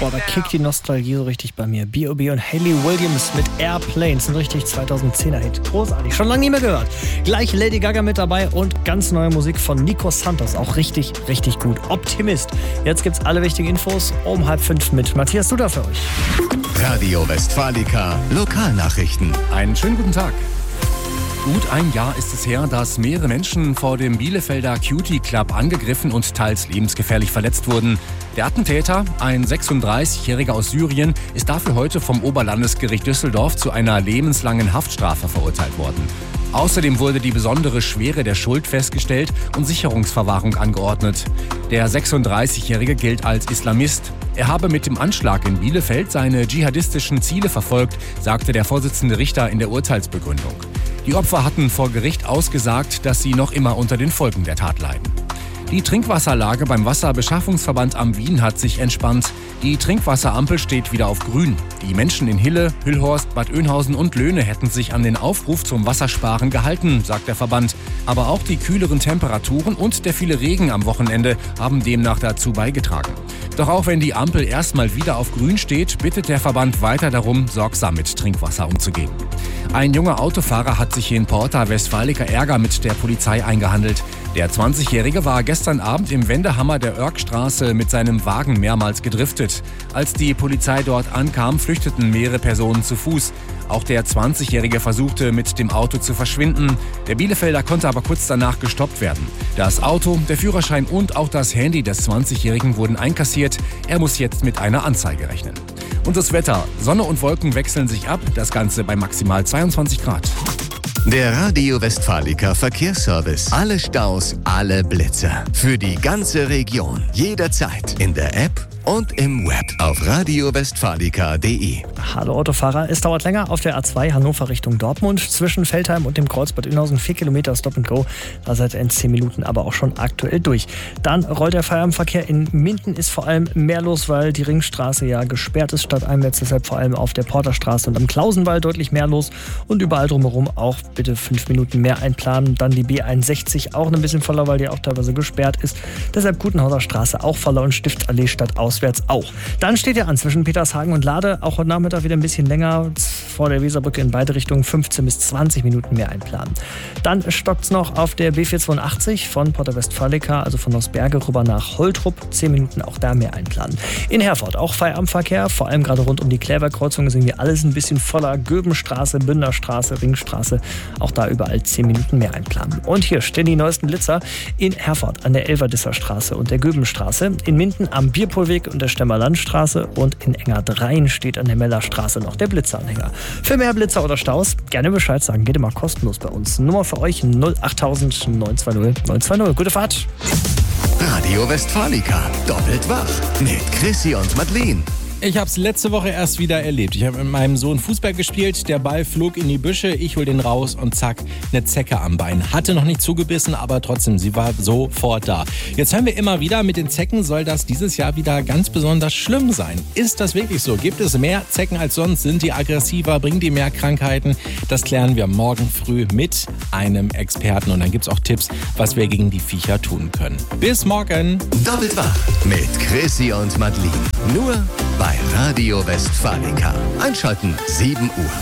Boah, da kickt die Nostalgie so richtig bei mir. B.O.B. und Hayley Williams mit Airplanes, ein richtig 2010er-Hit. Großartig, schon lange nicht mehr gehört. Gleich Lady Gaga mit dabei und ganz neue Musik von Nico Santos. Auch richtig, richtig gut. Optimist. Jetzt gibt's alle wichtigen Infos um 4:30 mit Matthias Duda für euch. Radio Westfalica Lokalnachrichten. Einen schönen guten Tag. Gut ein Jahr ist es her, dass mehrere Menschen vor dem Bielefelder Cutie Club angegriffen und teils lebensgefährlich verletzt wurden. Der Attentäter, ein 36-Jähriger aus Syrien, ist dafür heute vom Oberlandesgericht Düsseldorf zu einer lebenslangen Haftstrafe verurteilt worden. Außerdem wurde die besondere Schwere der Schuld festgestellt und Sicherungsverwahrung angeordnet. Der 36-Jährige gilt als Islamist. Er habe mit dem Anschlag in Bielefeld seine dschihadistischen Ziele verfolgt, sagte der Vorsitzende Richter in der Urteilsbegründung. Die Opfer hatten vor Gericht ausgesagt, dass sie noch immer unter den Folgen der Tat leiden. Die Trinkwasserlage beim Wasserbeschaffungsverband am Wien hat sich entspannt. Die Trinkwasserampel steht wieder auf grün. Die Menschen in Hille, Hüllhorst, Bad Oeynhausen und Löhne hätten sich an den Aufruf zum Wassersparen gehalten, sagt der Verband. Aber auch die kühleren Temperaturen und der viele Regen am Wochenende haben demnach dazu beigetragen. Doch auch wenn die Ampel erstmal wieder auf grün steht, bittet der Verband weiter darum, sorgsam mit Trinkwasser umzugehen. Ein junger Autofahrer hat sich in Porta Westfalica Ärger mit der Polizei eingehandelt. Der 20-Jährige war gestern Abend im Wendehammer der Oerkstraße mit seinem Wagen mehrmals gedriftet. Als die Polizei dort ankam, flüchteten mehrere Personen zu Fuß. Auch der 20-Jährige versuchte, mit dem Auto zu verschwinden. Der Bielefelder konnte aber kurz danach gestoppt werden. Das Auto, der Führerschein und auch das Handy des 20-Jährigen wurden einkassiert. Er muss jetzt mit einer Anzeige rechnen. Und das Wetter. Sonne und Wolken wechseln sich ab. Das Ganze bei maximal 22 Grad. Der Radio Westfalica Verkehrsservice. Alle Staus, alle Blitzer. Für die ganze Region. Jederzeit. In der App und im Web auf radiowestfalica.de. Hallo Autofahrer, es dauert länger auf der A2 Hannover Richtung Dortmund. Zwischen Veltheim und dem Kreuz Bad Oeynhausen 4 Kilometer Stop and Go. Da seid ihr in 10 Minuten aber auch schon aktuell durch. Dann rollt der Feierabendverkehr. In Minden ist vor allem mehr los, weil die Ringstraße ja gesperrt ist statt einwärts. Deshalb vor allem auf der Porterstraße und am Klausenwall deutlich mehr los. Und überall drumherum auch bitte 5 Minuten mehr einplanen. Dann die B61 auch ein bisschen voller, weil die auch teilweise gesperrt ist. Deshalb Gutenhauser Straße auch voller und Stiftsallee statt auswärts auch. Dann steht ja an zwischen Petershagen und Lade auch heute Nachmittag wieder ein bisschen länger vor der Weserbrücke in beide Richtungen 15 bis 20 Minuten mehr einplanen. Dann stockt es noch auf der B482 von Porta Westfalica, also von Nosberge rüber nach Holtrup. 10 Minuten auch da mehr einplanen. In Herford auch Feierabendverkehr, vor allem gerade rund um die Klärwerkkreuzung ist irgendwie alles ein bisschen voller. Göbenstraße, Bünderstraße, Ringstraße, auch da überall 10 Minuten mehr einplanen. Und hier stehen die neuesten Blitzer in Herford an der Elverdisser Straße und der Göbenstraße, in Minden am Bierpohlweg und der Stemmer Landstraße und in Engerdrein steht an der Mellerstraße noch der Blitzeranhänger. Für mehr Blitzer oder Staus gerne Bescheid sagen, geht immer kostenlos bei uns. Nummer für euch 08000 920 920. Gute Fahrt! Radio Westfalica. Doppelt wach. Mit Chrissy und Madeleine. Ich habe es letzte Woche erst wieder erlebt. Ich habe mit meinem Sohn Fußball gespielt, der Ball flog in die Büsche, ich hol den raus und zack, eine Zecke am Bein. Hatte noch nicht zugebissen, aber trotzdem, sie war sofort da. Jetzt hören wir immer wieder, mit den Zecken soll das dieses Jahr wieder ganz besonders schlimm sein. Ist das wirklich so? Gibt es mehr Zecken als sonst? Sind die aggressiver? Bringen die mehr Krankheiten? Das klären wir morgen früh mit einem Experten. Und dann gibt es auch Tipps, was wir gegen die Viecher tun können. Bis morgen! Doppelt wach mit Chrissy und Madeleine. Nur bei Radio Westfalica. Einschalten 7 Uhr.